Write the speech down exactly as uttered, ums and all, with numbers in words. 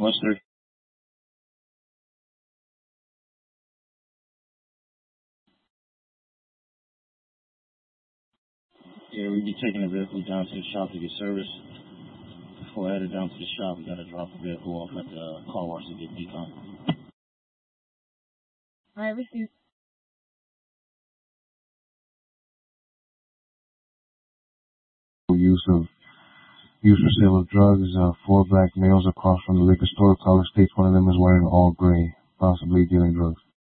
What's three? Yeah, we be taking the vehicle down to the shop to get service. Before I head down to the shop, we gotta drop the vehicle off at the car wash to get decon. All right, received. Use of use for sale of drugs. Uh, four black males across from the liquor store. Caller states one of them is wearing all gray, possibly dealing drugs.